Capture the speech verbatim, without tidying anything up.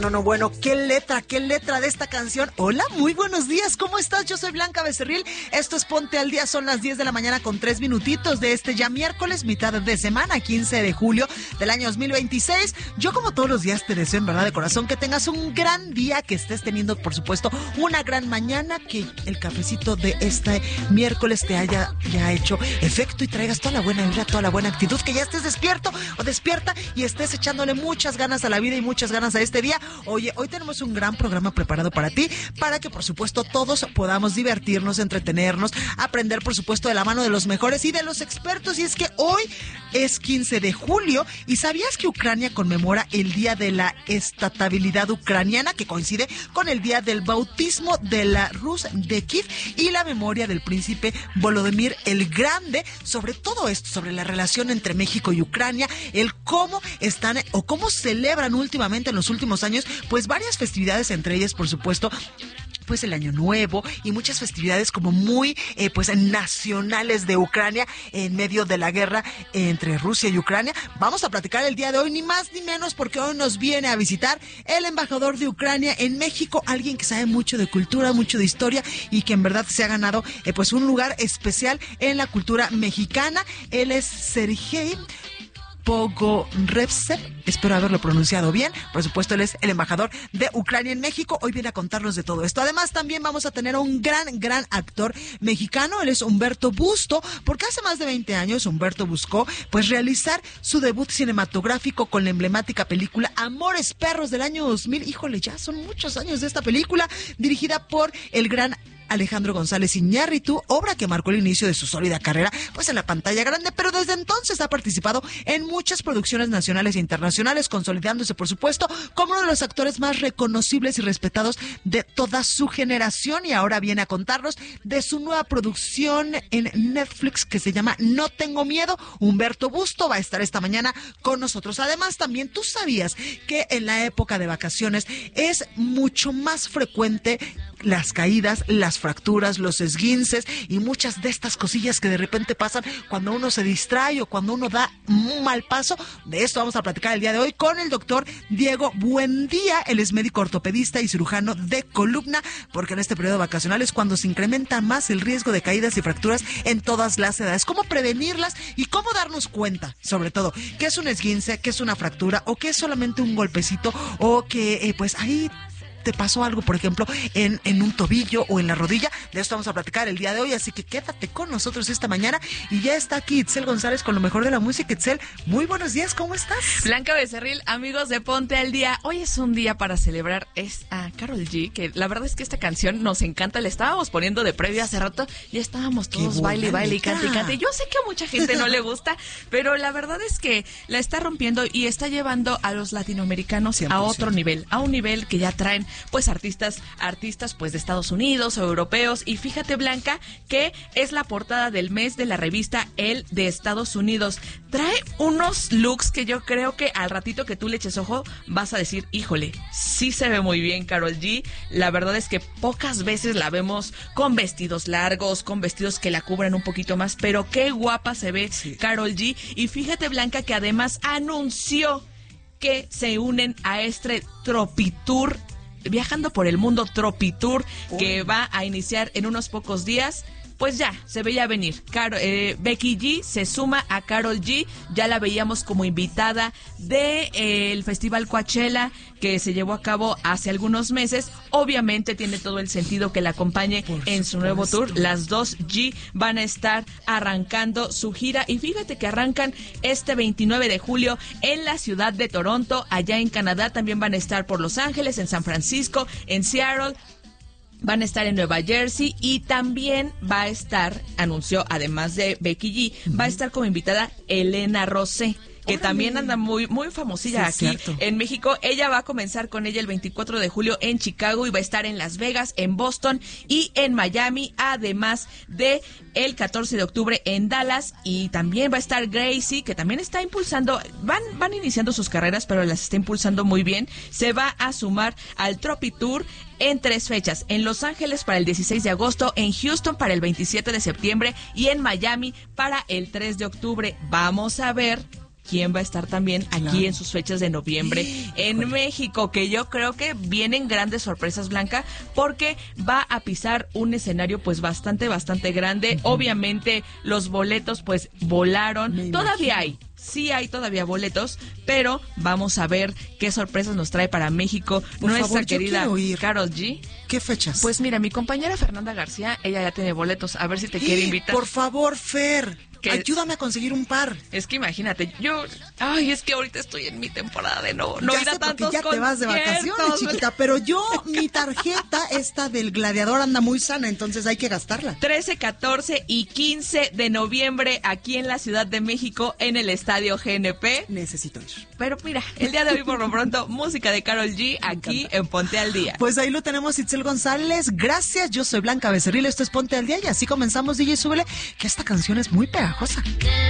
No, no, bueno, qué letra, qué letra de esta canción. Hola, muy buenos días, ¿cómo estás? Yo soy Blanca Becerril, esto es Ponte al Día, son las diez de la mañana con tres minutitos de este ya miércoles, mitad de semana, quince de julio del año dos mil veintiséis. Yo como todos los días te deseo en verdad de corazón que tengas un gran día, que estés teniendo por supuesto una gran mañana, que el cafecito de este miércoles te haya ya hecho efecto y traigas toda la buena vibra, toda la buena actitud, que ya estés despierto o despierta y estés echándole muchas ganas a la vida y muchas ganas a este día. Oye, hoy tenemos un gran programa preparado para ti, para que por supuesto todos podamos divertirnos, entretenernos, aprender por supuesto de la mano de los mejores y de los expertos. Y es que hoy es quince de julio y ¿sabías que Ucrania conmemora el Día de la Estatabilidad Ucraniana, que coincide con el día del bautismo de la Rus de Kiev y la memoria del príncipe Volodymyr el Grande? Sobre todo esto, sobre la relación entre México y Ucrania, el cómo están o cómo celebran últimamente en los últimos años pues varias festividades, entre ellas por supuesto pues el Año Nuevo y muchas festividades como muy eh, pues nacionales de Ucrania en medio de la guerra entre Rusia y Ucrania. Vamos a platicar el día de hoy, ni más ni menos, porque hoy nos viene a visitar el embajador de Ucrania en México, alguien que sabe mucho de cultura, mucho de historia y que en verdad se ha ganado eh, pues un lugar especial en la cultura mexicana. Él es Sergei Pogorevsev, espero haberlo pronunciado bien. Por supuesto, él es el embajador de Ucrania en México. Hoy viene a contarnos de todo esto. Además, también vamos a tener a un gran, gran actor mexicano. Él es Humberto Busto, porque hace más de veinte años Humberto buscó pues realizar su debut cinematográfico con la emblemática película Amores Perros del año dos mil. Híjole, ya son muchos años de esta película, dirigida por el gran Alejandro González Iñárritu, obra que marcó el inicio de su sólida carrera pues en la pantalla grande, pero desde entonces ha participado en muchas producciones nacionales e internacionales, consolidándose por supuesto como uno de los actores más reconocibles y respetados de toda su generación. Y ahora viene a contarnos de su nueva producción en Netflix que se llama No Tengo Miedo. Humberto Busto va a estar esta mañana con nosotros. Además, también tú sabías que en la época de vacaciones es mucho más frecuente las caídas, las fracturas, los esguinces y muchas de estas cosillas que de repente pasan cuando uno se distrae o cuando uno da un mal paso. De esto vamos a platicar el día de hoy con el doctor Diego Buendía. Él es médico ortopedista y cirujano de columna, porque en este periodo vacacional es cuando se incrementa más el riesgo de caídas y fracturas en todas las edades. ¿Cómo prevenirlas y cómo darnos cuenta, sobre todo, qué es un esguince, qué es una fractura o qué es solamente un golpecito o que eh, pues ahí te pasó algo, por ejemplo, en, en un tobillo o en la rodilla? De esto vamos a platicar el día de hoy, así que quédate con nosotros esta mañana. Y ya está aquí Itzel González con lo mejor de la música. Itzel, muy buenos días, ¿cómo estás? Blanca Becerril, amigos de Ponte al Día, hoy es un día para celebrar es a Karol G, que la verdad es que esta canción nos encanta, la estábamos poniendo de previo hace rato, ya estábamos todos baile, baile y cante y cante. Yo sé que a mucha gente no le gusta, pero la verdad es que la está rompiendo y está llevando a los latinoamericanos cien por ciento a otro nivel, a un nivel que ya traen pues artistas, artistas pues de Estados Unidos o europeos. Y fíjate, Blanca, que es la portada del mes de la revista Elle de Estados Unidos. Trae unos looks que yo creo que al ratito que tú le eches ojo vas a decir, híjole, sí se ve muy bien Karol G. La verdad es que pocas veces la vemos con vestidos largos, con vestidos que la cubran un poquito más, pero qué guapa se ve sí. Karol G. Y fíjate, Blanca, que además anunció que se unen a este Tropitour, viajando por el mundo Tropitour, que va a iniciar en unos pocos días. Pues ya, se veía venir. Caro, eh, Becky G se suma a Karol G, ya la veíamos como invitada del eh, Festival Coachella, que se llevó a cabo hace algunos meses. Obviamente tiene todo el sentido que la acompañe Por en su nuevo tour. Las dos G van a estar arrancando su gira, y fíjate que arrancan este veintinueve de julio en la ciudad de Toronto. Allá en Canadá también van a estar por Los Ángeles, en San Francisco, en Seattle. Van a estar en Nueva Jersey, y también va a estar, anunció, además de Becky G, uh-huh. va a estar como invitada Elena Rosé, que Órale. también anda muy muy famosilla sí, aquí cierto. en México. Ella va a comenzar con ella el veinticuatro de julio en Chicago, y va a estar en Las Vegas, en Boston y en Miami, además de el catorce de octubre en Dallas. Y también va a estar Gracie, que también está impulsando, van van iniciando sus carreras, pero las está impulsando muy bien. Se va a sumar al Tropitour en tres fechas: en Los Ángeles para el dieciséis de agosto, en Houston para el veintisiete de septiembre y en Miami para el tres de octubre. Vamos a ver quién va a estar también aquí claro. en sus fechas de noviembre en Híjole. México, que yo creo que vienen grandes sorpresas, Blanca, porque va a pisar un escenario pues bastante, bastante grande. Uh-huh. Obviamente los boletos pues volaron. Me Todavía imagino. hay. Sí hay todavía boletos, pero vamos a ver qué sorpresas nos trae para México Por nuestra favor, querida Karol G. ¿Qué fechas? Pues mira, mi compañera Fernanda García, ella ya tiene boletos, a ver si te quiere invitar. Por favor, Fer, que ayúdame a conseguir un par. Es que imagínate, yo, ay, es que ahorita estoy en mi temporada de no, no ya ir a sé, tantos ya te vas de vacaciones, chiquita, pero yo, mi tarjeta, esta del gladiador anda muy sana, entonces hay que gastarla. trece, catorce y quince de noviembre aquí en la Ciudad de México, en el Estadio G N P. Necesito ir. Pero mira, el día de hoy por lo pronto, música de Karol G aquí en Ponte al Día. Pues ahí lo tenemos, Itzel González, gracias, yo soy Blanca Becerril, esto es Ponte al Día y así comenzamos, D J Súbele, que esta canción es muy pegajosa.